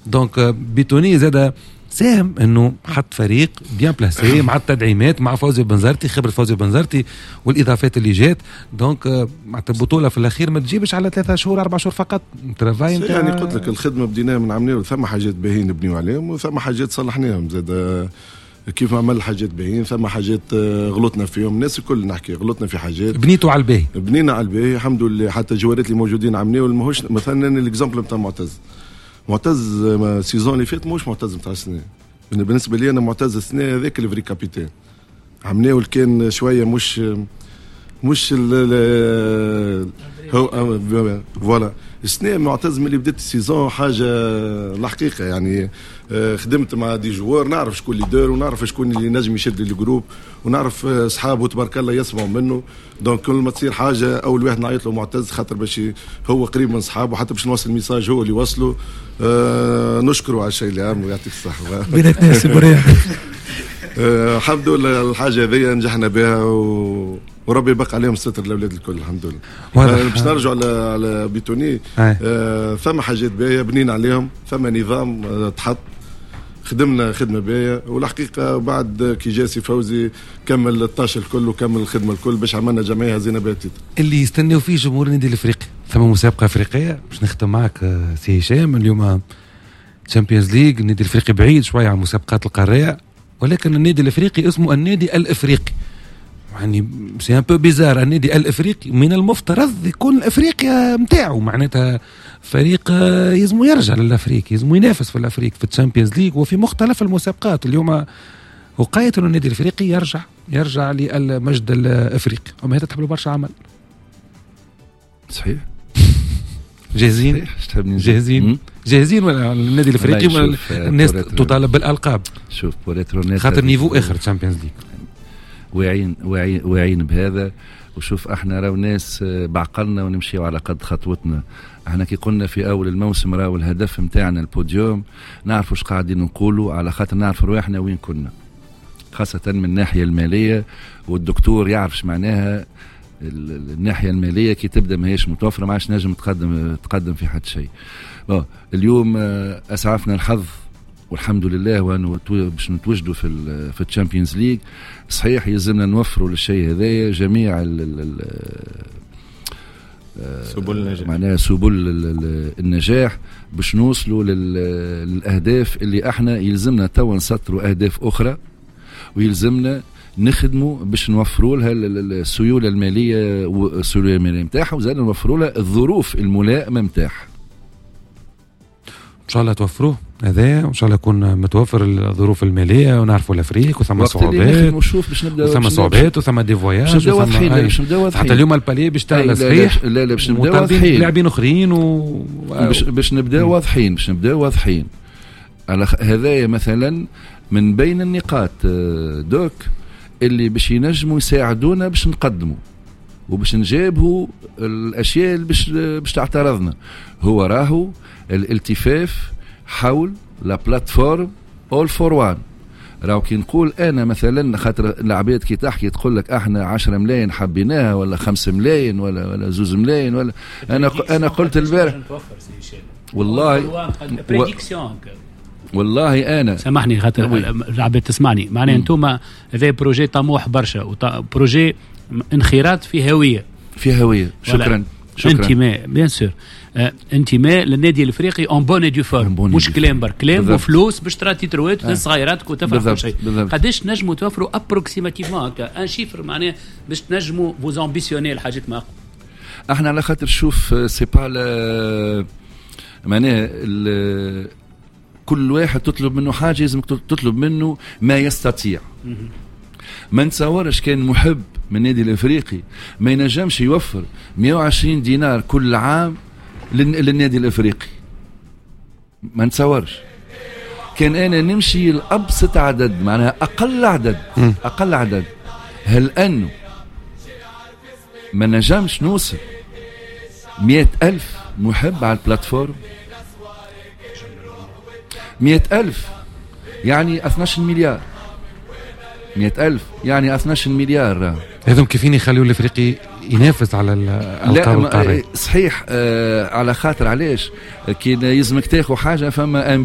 دونك بيتوني زاد ساهم انه حط فريق بيان بلاسي مع التدعيمات مع فوزي بنزرتي، خبره فوزي بنزرتي والاضافات اللي جات. دونك مع البطوله في الاخير ما تجيبش على 3 شهور 4 شهور فقط ترافاي. يعني قلت لك الخدمه بديناها من عمليه، ثم حاجات باهين نبنيو عليهم وثم حاجات صلحناهم زاد. كيف عمل حاجات باهين ثم حاجات غلطنا فيهم، الناس الكل نحكي غلطنا في حاجات. بنيتوا على الباهي، بنينا على الباهي الحمد لله. حتى الجوارات اللي موجودين عملناو ماهوش مثلا الاكزامبل نتاع معتز سيزون اللي فات مش معتز نتاع السنه. بالنسبه لي انا معتز السنه هذاك الفري كابيتان عملناه، كان شويه مش هو فوالا. السنه معتز من اللي بدات السيزون حاجه الحقيقه يعني. خدمت مع دي جوار، نعرف شكون اللي دار ونعرف شكون اللي نجم يشد الجروب ونعرف اصحابه تبارك الله يسمعوا منه. دونك كل ما تصير حاجه اول واحد نعيط له معتز، خاطر باش هو قريب من اصحابه، حتى باش نوصل الميساج هو اللي وصله. نشكره على الشيء اللي عمله، يعطيك الصحه. بينات ناس الحمد لله الحاجه هذه نجحنا بها وربي يبقى عليهم الستر الاولاد الكل الحمد لله. باش نرجع على بيتوني. ثم حاجات باهيه بنينا عليهم، ثم نظام تحط، خدمنا خدمه باهيه. والحقيقه بعد كي جا سي فوزي كمل الطاش الكل وكمل الخدمه الكل باش عملنا جمعيه هزينا بها التيتر اللي يستناو فيه جمهور النادي الافريقي. ثم مسابقه افريقيه باش نختم معك سي هشام. اليوم تشامبيونز ليج، النادي الافريقي بعيد شويه عن المسابقات القاريه، ولكن النادي الافريقي اسمه النادي الافريقي. يعني سي ان بو بيزار، النادي الافريقي من المفترض يكون افريقيا نتاعو، معناتها فريق يزمو يرجع للافريقي، يزمو ينافس في الافريقي في الشامبيونز ليج وفي مختلف المسابقات. اليوم وقاية النادي الافريقي يرجع للمجد الافريقي، وما هذا تحملوا برشا عمل. صحيح جاهزين جاهزين ولا النادي الافريقي ولا الناس تطالب بالالقاب؟ شوف بوريترونيت خاطر نيفو اخر تشامبيونز ليج واعيين بهذا. وشوف احنا راو ناس بعقلنا ونمشيو على قد خطوتنا. احنا كي قلنا في اول الموسم راو الهدف متاعنا البوديوم، نعرفوا ايش قاعدين نقولوا على خاطر نعرف رواحنا وين كنا، خاصة من الناحية المالية. والدكتور يعرفش معناها الناحية المالية كي تبدأ ما هيش متوفرة، ما عادش نجم تقدم في حد شيء. اليوم أسعفنا الحظ والحمد لله وأنه باش نتوجدوا في الشامبيونز ليج. صحيح يلزمنا نوفروا للشيء هذايا جميع سبل النجاح باش نوصلوا للأهداف اللي احنا يلزمنا توا نسطروا أهداف أخرى، ويلزمنا نخدموا باش نوفروا لها السيولة المالية نتاعها، وزاد نوفروا لها الظروف الملائمة نتاعها. ان شاء الله توفروه هذا، وان شاء الله يكون متوفر الظروف الماليه ونعرفوا الافريق وثم صعوبات وثم صعوبات وثم دي فواياج حتى اليوم الباليه باش تعمل صحيح. لا باش نبداو واضحين، لاعبين اخرين باش نبداو واضحين على هذايا مثلا من بين النقاط دوك اللي باش ينجموا يساعدونا باش نقدموا وباش نجابوا الاشياء اللي باش تعترضنا. هو راهو الالتفاف حول لا بلاتفورم all for one. راهو كي نقول انا مثلا خاطر العباد كي تحكي تقول لك احنا 10 ملايين حبيناها ولا 5 ملايين ولا 2 ملايين ولا انا قلت البارح والله انا سامحني خاطر العباد تسمعني معناها انتم هذا بروجي طموح برشا وبروجي انخراط في هويه شكرا انتماء بيان سور انتماء للنادي الافريقي اون بون دو فورم، مش كلام برك كلام وفلوس باش ترى تيتروات للصغيرات وتفرح كل شيء. قداش نجموا توفروا ابروكسيماتيفمون هكا ان شيفر معناها باش تنجموا فوز امبيسيوني الحاجات ما احنا على خاطر شوف سي با معناها كل واحد تطلب منه حاجه لازم تطلب منه ما يستطيع. ما نتصورش كان محب من النادي الافريقي ما ينجمش يوفر 120 دينار كل عام للنادي الافريقي. ما نتصورش. كان انا نمشي لابسط عدد معناها اقل عدد هل انه ما نجمش نوصل 100,000 محب على البلاتفورم؟ 100,000 يعني 12 مليار. 100,000 يعني 12 مليار. هذم كيفين يخليوا الافريقي ينافس على الالقاب القاريه؟ صحيح على خاطر علاش كي يلزمك تاخذ حاجه فما